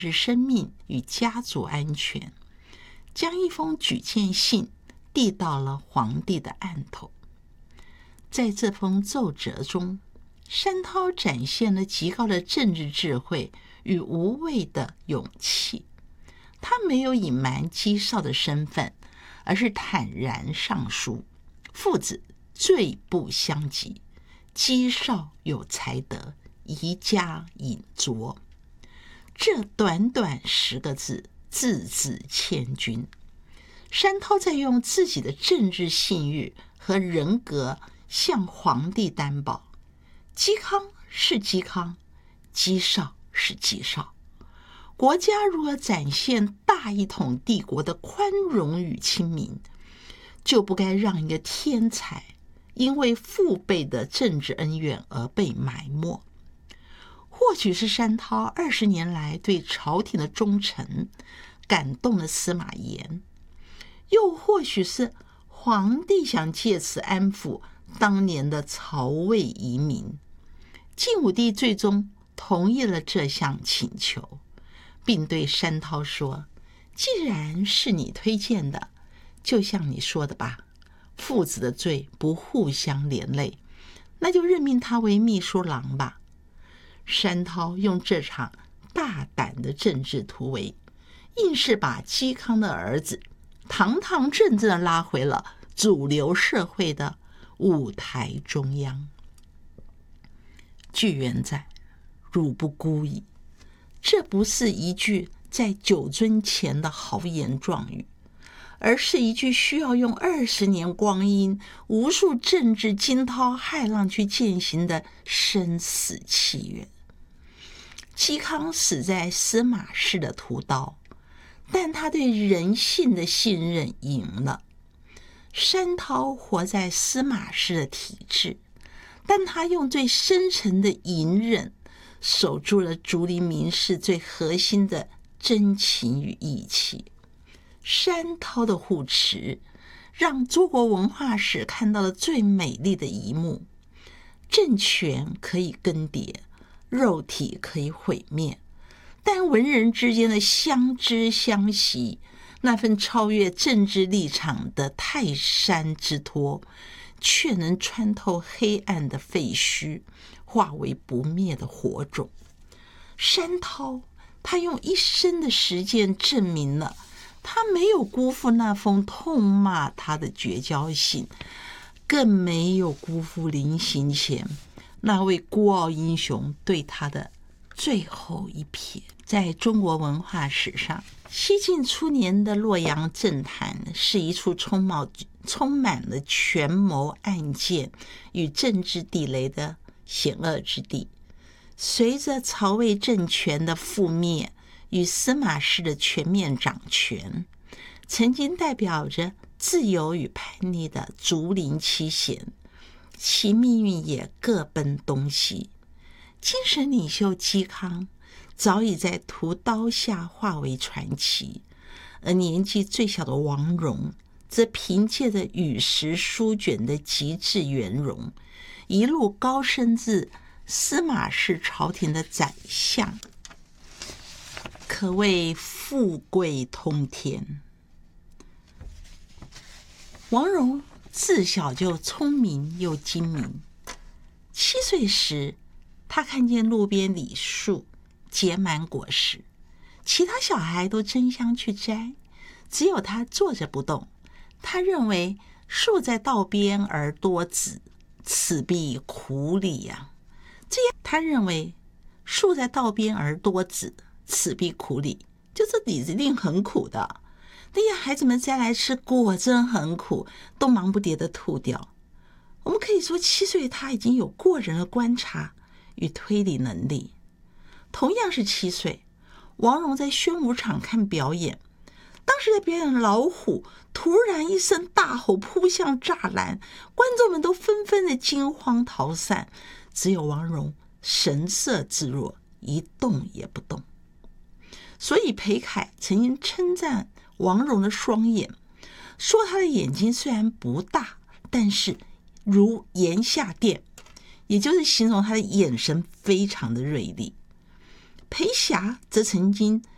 是生命与家族安全，将一封举荐信递到了皇帝的案头。在这封奏折中，山涛展现了极高的政治智慧与无畏的勇气。他没有隐瞒姬少的身份，而是坦然上书，父子罪不相及，姬少有才德，宜加引酌。这短短10个字，字字千钧。山涛在用自己的政治信誉和人格向皇帝担保，嵇康是嵇康，姬少是姬少。国家如何展现大一统帝国的宽容与亲民，就不该让一个天才因为父辈的政治恩怨而被埋没。或许是山涛20年来对朝廷的忠诚感动了司马炎，又或许是皇帝想借此安抚当年的曹魏遗民。晋武帝最终同意了这项请求，并对山涛说，既然是你推荐的，就像你说的吧，父子的罪不互相连累，那就任命他为秘书郎吧。山涛用这场大胆的政治突围，硬是把嵇康的儿子堂堂正正地拉回了主流社会的舞台中央。据原在，汝不孤矣。这不是一句在酒樽前的豪言壮语，而是一句需要用20年光阴、无数政治惊涛骇浪去践行的生死契约。嵇康死在司马氏的屠刀，但他对人性的信任赢了。山涛活在司马氏的体制，但他用最深沉的隐忍守住了竹林名士最核心的真情与义气。山涛的护持让中国文化史看到了最美丽的一幕：政权可以更迭，肉体可以毁灭，但文人之间的相知相惜，那份超越政治立场的泰山之托，却能穿透黑暗的废墟，化为不灭的火种。山涛他用一生的实践证明了，他没有辜负那封痛骂他的绝交信，更没有辜负临行前那位孤傲英雄对他的最后一瞥。在中国文化史上，西晋初年的洛阳政坛是一处充满了权谋暗箭与政治地雷的险恶之地。随着曹魏政权的覆灭与司马氏的全面掌权，曾经代表着自由与叛逆的竹林七贤，其命运也各奔东西。精神领袖嵇康早已在屠刀下化为传奇，而年纪最小的王戎则凭借着与时书卷的极致圆融，一路高升至司马氏朝廷的宰相，可谓富贵通天。王戎自小就聪明又精明，7岁时他看见路边李树结满果实，其他小孩都争相去摘，只有他坐着不动。他认为树在道边而多子，此必苦理呀。这样他认为树在道边而多子，此必苦理，就这李子一定很苦的。那些孩子们摘来吃，果真很苦，都忙不迭地吐掉。我们可以说7岁他已经有过人的观察与推理能力。同样是7岁，王戎在宣武场看表演，当时在表演老虎突然一声大吼扑向栅栏，观众们都纷纷的惊慌逃散，只有王戎神色自若，一动也不动。所以裴楷曾经称赞王戎的双眼，说他的眼睛虽然不大，但是如檐下电，也就是形容他的眼神非常的锐利。裴霞则曾经